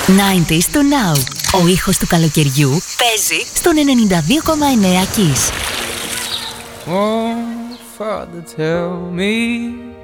90s to now. Ο ήχος του καλοκαιριού παίζει στον 92,9 Kiss. Oh, Father, tell me